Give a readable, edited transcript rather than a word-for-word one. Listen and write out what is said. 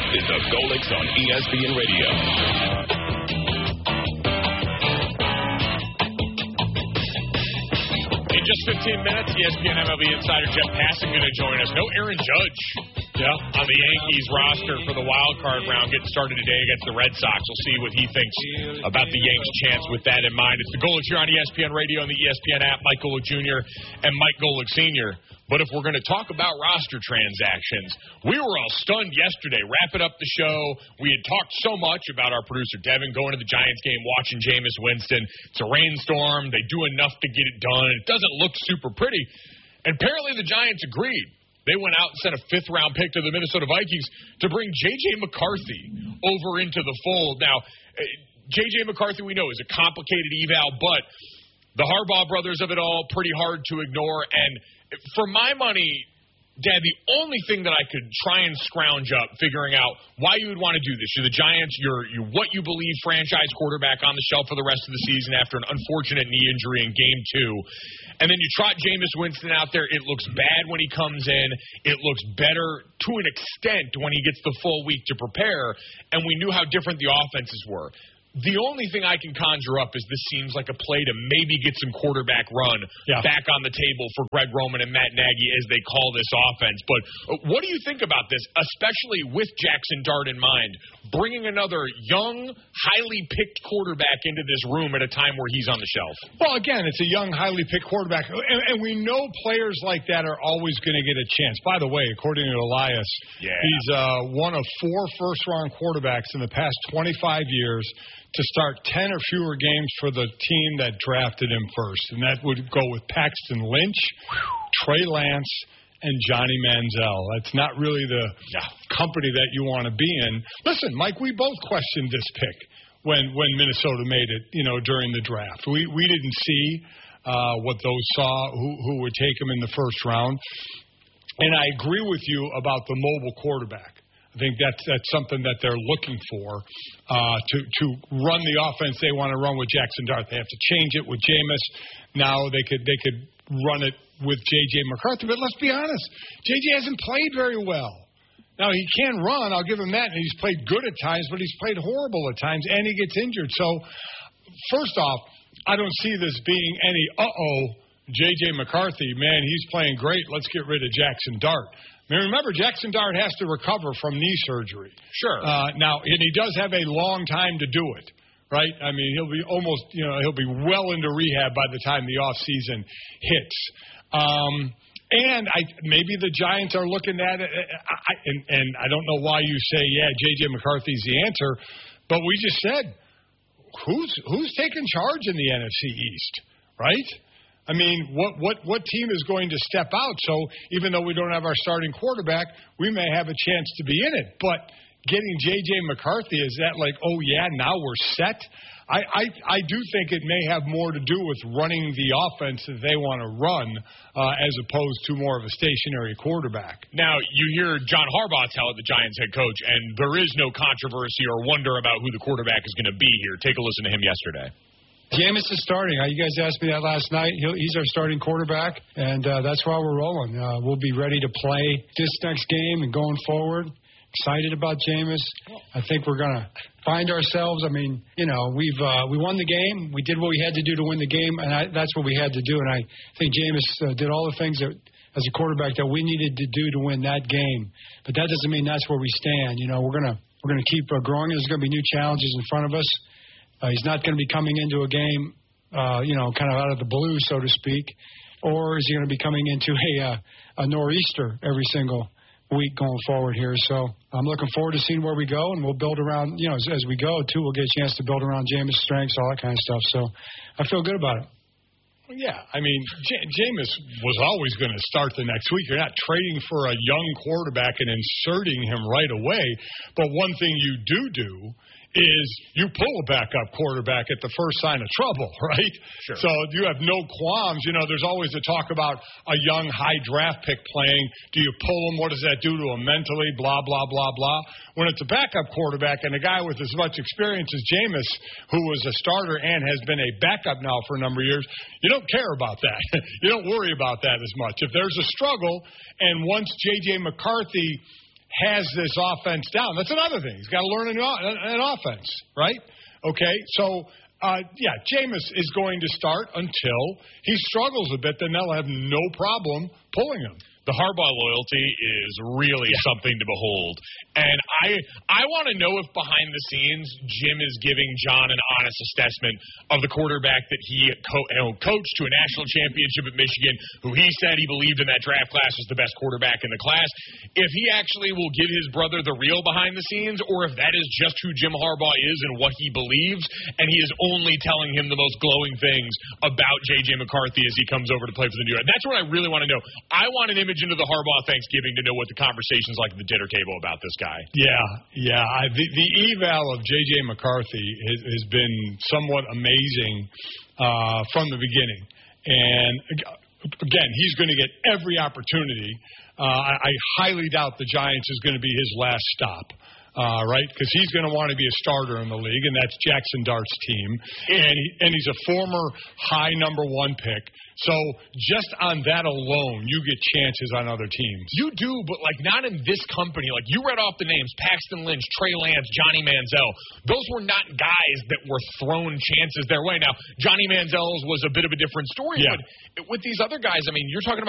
is the Golics on ESPN Radio. In just 15 minutes, ESPN MLB insider Jeff Passan going to join us. No Aaron Judge on the Yankees roster for the wild card round getting started today against the Red Sox. We'll see what he thinks about the Yanks' chance with that in mind. It's the Golics here on ESPN Radio and the ESPN app. Mike Golic Jr. and Mike Golic Sr. But if we're going to talk about roster transactions, we were all stunned yesterday. Wrapping up the show, we had talked so much about our producer Devin going to the Giants game, watching Jameis Winston. It's a rainstorm. They do enough to get it done. It doesn't look super pretty. And apparently the Giants agreed. They went out and sent a fifth-round pick to the Minnesota Vikings to bring J.J. McCarthy over into the fold. Now, J.J. McCarthy, we know, is a complicated eval, but the Harbaugh brothers of it all, pretty hard to ignore. And for my money, Dad, the only thing that I could try and scrounge up, figuring out why you would want to do this. You're the Giants. You're what you believe franchise quarterback on the shelf for the rest of the season after an unfortunate knee injury in Game 2. And then you trot Jameis Winston out there. It looks bad when he comes in. It looks better to an extent when he gets the full week to prepare. And we knew how different the offenses were. The only thing I can conjure up is this seems like a play to maybe get some quarterback run back on the table for Greg Roman and Matt Nagy as they call this offense. But what do you think about this, especially with Jackson Dart in mind, bringing another young, highly picked quarterback into this room at a time where he's on the shelf? Well, again, it's a young, highly picked quarterback, and we know players like that are always going to get a chance. By the way, according to Elias, he's one of 4 first-round quarterbacks in the past 25 years to start 10 or fewer games for the team that drafted him first. And that would go with Paxton Lynch, Trey Lance, and Johnny Manziel. That's not really the company that you want to be in. Listen, Mike, we both questioned this pick when Minnesota made it, during the draft. We didn't see what those saw, who would take him in the first round. And I agree with you about the mobile quarterback. I think that's something that they're looking for to run the offense they want to run with Jackson Dart. They have to change it with Jameis. Now they could run it with J.J. McCarthy. But let's be honest, J.J. hasn't played very well. Now, he can run. I'll give him that. And he's played good at times, but he's played horrible at times, and he gets injured. So, first off, I don't see this being any, J.J. McCarthy, man, he's playing great. Let's get rid of Jackson Dart. I mean, remember, Jackson Dart has to recover from knee surgery. Sure. Now, and he does have a long time to do it, right? I mean, he'll be almost, he'll be well into rehab by the time the offseason hits. And maybe the Giants are looking at it, and I don't know why you say, J.J. McCarthy's the answer, but we just said, who's taking charge in the NFC East, right? I mean, what team is going to step out? So even though we don't have our starting quarterback, we may have a chance to be in it. But getting J.J. McCarthy, is that like, now we're set? I do think it may have more to do with running the offense that they want to run as opposed to more of a stationary quarterback. Now, you hear John Harbaugh tell it, the Giants head coach, and there is no controversy or wonder about who the quarterback is going to be here. Take a listen to him yesterday. Jameis is starting. You guys asked me that last night. He's our starting quarterback, and that's why we're rolling. We'll be ready to play this next game and going forward. Excited about Jameis. I think we're going to find ourselves. I mean, we won the game. We did what we had to do to win the game, and that's what we had to do. And I think Jameis did all the things that, as a quarterback, that we needed to do to win that game. But that doesn't mean that's where we stand. We're going to keep growing. There's going to be new challenges in front of us. He's not going to be coming into a game, kind of out of the blue, so to speak, or is he going to be coming into a nor'easter every single week going forward here? So I'm looking forward to seeing where we go, and we'll build around, as we go, too, we'll get a chance to build around Jameis' strengths, all that kind of stuff. So I feel good about it. Yeah, I mean, Jameis was always going to start the next week. You're not trading for a young quarterback and inserting him right away. But one thing you do is you pull a backup quarterback at the first sign of trouble, right? Sure. So you have no qualms. There's always the talk about a young high draft pick playing. Do you pull him? What does that do to him mentally? Blah, blah, blah, blah. When it's a backup quarterback and a guy with as much experience as Jameis, who was a starter and has been a backup now for a number of years, you don't care about that. You don't worry about that as much. If there's a struggle, and once J.J. McCarthy has this offense down. That's another thing. He's got to learn an offense, right? Okay, so, Jameis is going to start until he struggles a bit. Then they'll have no problem pulling him. The Harbaugh loyalty is really something to behold. And I want to know if behind the scenes Jim is giving John an honest assessment of the quarterback that he coached to a national championship at Michigan, who he said he believed in that draft class was the best quarterback in the class. If he actually will give his brother the real behind the scenes, or if that is just who Jim Harbaugh is and what he believes, and he is only telling him the most glowing things about J.J. McCarthy as he comes over to play for the New York. That's what I really want to know. I want an image into the Harbaugh Thanksgiving to know what the conversation's like at the dinner table about this guy. Yeah. The eval of J.J. McCarthy has been somewhat amazing from the beginning. And, again, he's going to get every opportunity. I highly doubt the Giants is going to be his last stop. Right? Because he's going to want to be a starter in the league, and that's Jackson Dart's team. And he's a former high number 1 pick. So just on that alone, you get chances on other teams. You do, but not in this company. You read off the names: Paxton Lynch, Trey Lance, Johnny Manziel. Those were not guys that were thrown chances their way. Now, Johnny Manziel's was a bit of a different story, but with these other guys, you're talking about